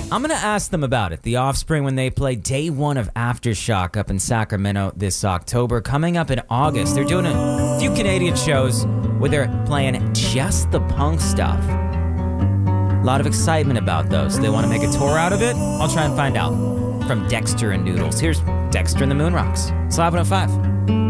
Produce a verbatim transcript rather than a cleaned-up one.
I'm gonna ask them about it. The Offspring, when they play day one of Aftershock up in Sacramento this October. Coming up in August, they're doing a few Canadian shows where they're playing just the punk stuff. A lot of excitement about those. They want to make a tour out of it? I'll try and find out. From Dexter and Noodles, here's Dexter and the Moonrocks. Slab one oh five.